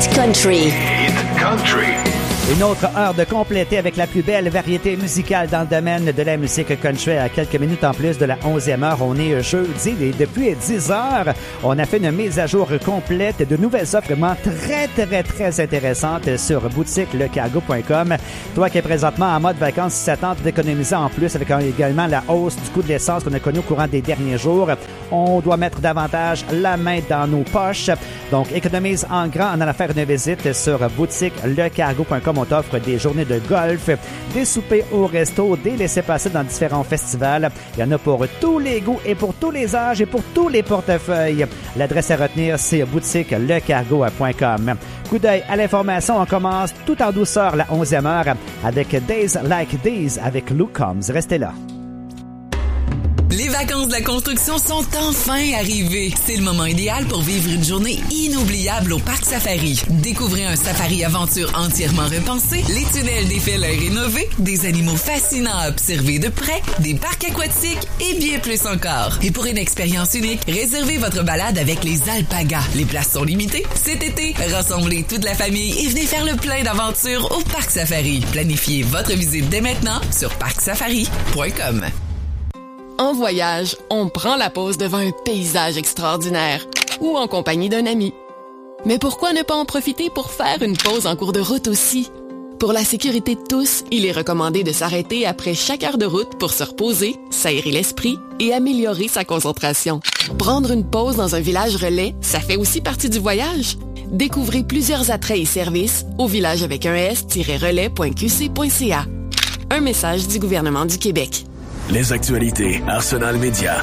Hit Country. Hit Country. Une autre heure de compléter avec la plus belle variété musicale dans le domaine de la musique country. À quelques minutes en plus de la 11e heure, on est jeudi et depuis 10 heures, on a fait une mise à jour complète de nouvelles offres vraiment très intéressantes sur boutiquelecargo.com. Toi qui es présentement en mode vacances, si ça tente d'économiser en plus avec également la hausse du coût de l'essence qu'on a connu au courant des derniers jours, on doit mettre davantage la main dans nos poches. Donc, économise en grand en allant faire une visite sur boutiquelecargo.com. On t'offre des journées de golf, des soupers au resto, des laissez-passer dans différents festivals. Il y en a pour tous les goûts et pour tous les âges et pour tous les portefeuilles. L'adresse à retenir, c'est boutiquelecargo.com. Coup d'œil à l'information, on commence tout en douceur la 11e heure avec Days Like These avec Luke Combs. Restez là. Les vacances de la construction sont enfin arrivées. C'est le moment idéal pour vivre une journée inoubliable au Parc Safari. Découvrez un safari aventure entièrement repensé, les tunnels des fêleurs rénovés, des animaux fascinants à observer de près, des parcs aquatiques et bien plus encore. Et pour une expérience unique, réservez votre balade avec les alpagas. Les places sont limitées. Cet été, rassemblez toute la famille et venez faire le plein d'aventures au Parc Safari. Planifiez votre visite dès maintenant sur parcsafari.com. En voyage, on prend la pause devant un paysage extraordinaire ou en compagnie d'un ami. Mais pourquoi ne pas en profiter pour faire une pause en cours de route aussi? Pour la sécurité de tous, il est recommandé de s'arrêter après chaque heure de route pour se reposer, s'aérer l'esprit et améliorer sa concentration. Prendre une pause dans un village relais, ça fait aussi partie du voyage. Découvrez plusieurs attraits et services au village avec un s-relais.qc.ca. Un message du gouvernement du Québec. Les actualités Arsenal Média.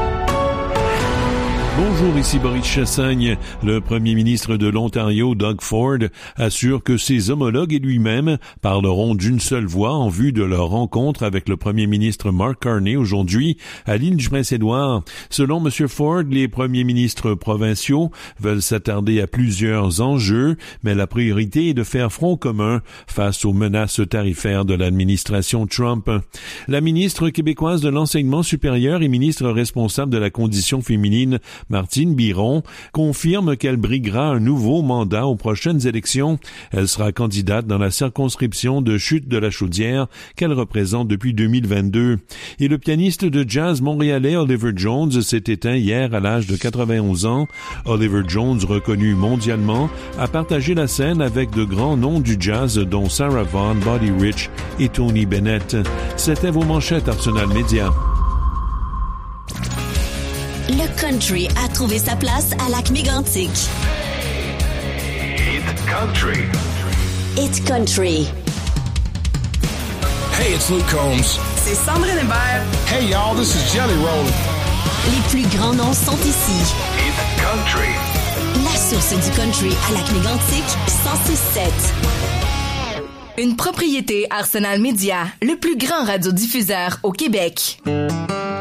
Bonjour, ici Boris Chassagne. Le premier ministre de l'Ontario, Doug Ford, assure que ses homologues et lui-même parleront d'une seule voix en vue de leur rencontre avec le premier ministre Mark Carney aujourd'hui à l'île du Prince-Édouard. Selon M. Ford, les premiers ministres provinciaux veulent s'attarder à plusieurs enjeux, mais la priorité est de faire front commun face aux menaces tarifaires de l'administration Trump. La ministre québécoise de l'Enseignement supérieur et ministre responsable de la condition féminine, Martine Biron, confirme qu'elle briguera un nouveau mandat aux prochaines élections. Elle sera candidate dans la circonscription de Chute de la Chaudière qu'elle représente depuis 2022. Et le pianiste de jazz montréalais Oliver Jones s'est éteint hier à l'âge de 91 ans. Oliver Jones, reconnu mondialement, a partagé la scène avec de grands noms du jazz dont Sarah Vaughan, Buddy Rich et Tony Bennett. C'était vos manchettes Arsenal Média. Le country a trouvé sa place à Lac-Mégantic. Hit Country. Hit Country. Hey, it's Luke Combs. C'est Sandrine Hébert. Hey, y'all, this is Jelly Roll. Les plus grands noms sont ici. Hit Country. La source du country à Lac-Mégantic, 106.7. Une propriété Arsenal Média, le plus grand radiodiffuseur au Québec.